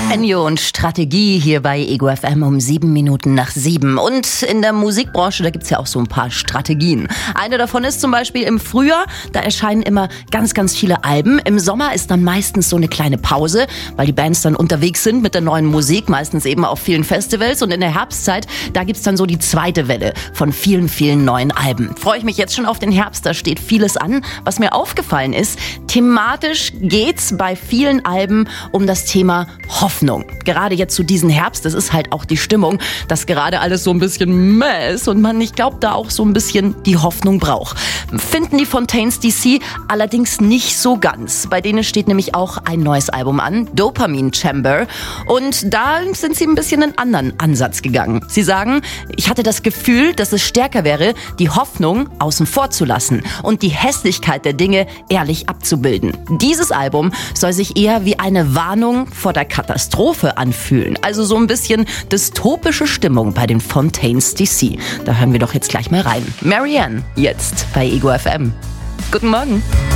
Ennio und Strategie hier bei Ego FM um 7:07. Und in der Musikbranche, da gibt's ja auch so ein paar Strategien. Eine davon ist zum Beispiel im Frühjahr, da erscheinen immer ganz, ganz viele Alben. Im Sommer ist dann meistens so eine kleine Pause, weil die Bands dann unterwegs sind mit der neuen Musik, meistens eben auf vielen Festivals. Und in der Herbstzeit, da gibt's dann so die zweite Welle von vielen, vielen neuen Alben. Freue ich mich jetzt schon auf den Herbst, da steht vieles an. Was mir aufgefallen ist, thematisch geht's bei vielen Alben um das Thema Hoffnung. Gerade jetzt zu diesem Herbst, das ist halt auch die Stimmung, dass gerade alles so ein bisschen meh ist und man, ich glaube, da auch so ein bisschen die Hoffnung braucht. Finden die Fontaines DC allerdings nicht so ganz. Bei denen steht nämlich auch ein neues Album an, Dopamine Chamber. Und da sind sie ein bisschen einen anderen Ansatz gegangen. Sie sagen, ich hatte das Gefühl, dass es stärker wäre, die Hoffnung außen vor zu lassen und die Hässlichkeit der Dinge ehrlich abzubilden. Dieses Album soll sich eher wie eine Warnung vor der Katastrophe anfühlen. Also so ein bisschen dystopische Stimmung bei den Fontaines DC. Da hören wir doch jetzt gleich mal rein. Marianne, jetzt bei Ego FM. Guten Morgen.